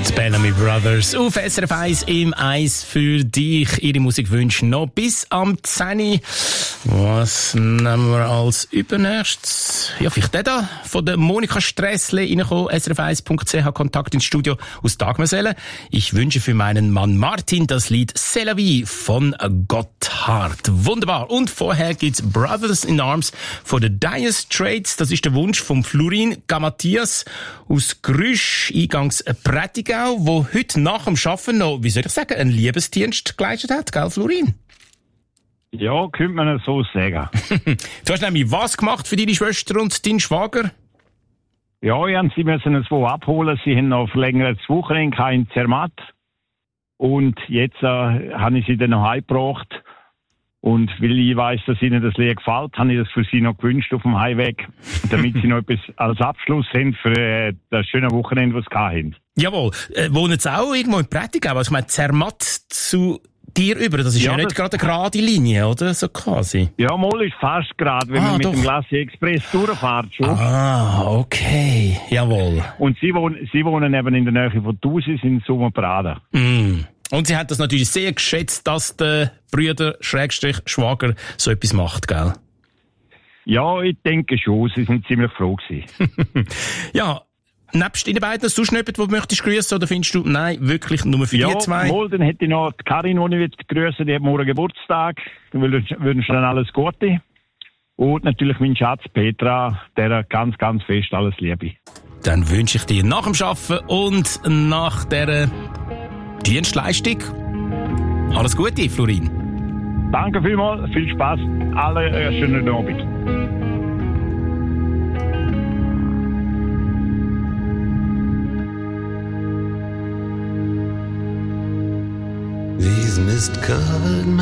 Die Bellamy Brothers auf SRF 1 im Eis für dich. Ihre Musikwünsche noch bis am 10. Was nehmen wir als übernächstes? Ja, vielleicht der da von der Monika Stressle reingekommen, srf1.ch, Kontakt ins Studio aus Dagmersellen. Ich wünsche für meinen Mann Martin das Lied C'est la vie von Gotthard. Wunderbar. Und vorher gibt's Brothers in Arms von den Dire Straits. Das ist der Wunsch von Florin Gamathias aus Grüsch, eingangs Prättigau, wo heute nach dem Arbeiten noch, wie soll ich sagen, einen Liebesdienst geleistet hat, gell, Florin? Ja, könnte man so sagen. Du hast nämlich was gemacht für deine Schwester und deinen Schwager? Ja, sie müssen es wo abholen. Sie haben noch verlängertes Wochenende in Zermatt. Und jetzt habe ich sie dann noch heimgebracht. Und weil ich weiss, dass ihnen das Lied gefällt, habe ich das für sie noch gewünscht auf dem Heimweg, damit sie noch etwas als Abschluss haben für das schöne Wochenende, das sie hatten. Jawohl. Wohnen sie auch irgendwo in Prättigau? Also ich meine, Zermatt zu dir über, das ist ja nicht gerade eine gerade Linie, oder? So quasi. Ja, mal ist fast gerade, wenn man mit dem Glacier Express durchfährt schon. Ah, okay. Jawohl. Und sie wohnen eben in der Nähe von Thusis in Sommerbraden. Mm. Und sie hat das natürlich sehr geschätzt, dass der Brüder Schwager so etwas macht, gell? Ja, ich denke schon. Sie sind ziemlich froh gewesen. Ja, nebst Ihnen beiden sonst noch jemand, den du möchtest grüssen, oder findest du, nein, wirklich nur für die zwei? Ja, dann hätte ich noch die Karin, die ich jetzt grüssen, die hat morgen Geburtstag. Ich wünsche dann alles Gute. Und natürlich mein Schatz Petra, der ganz, ganz fest alles Liebe. Dann wünsche ich dir nach dem Arbeiten und nach dieser Dienstleistung alles Gute, Florin. Danke vielmals, viel Spaß, alle schönen Abend. These mist-covered